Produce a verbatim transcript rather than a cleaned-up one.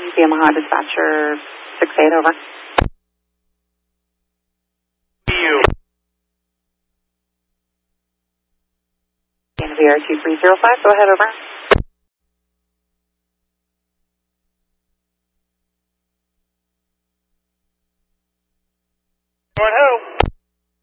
Yamaha Dispatcher six eight, over. You. V R two three zero five, go ahead, over. Going who?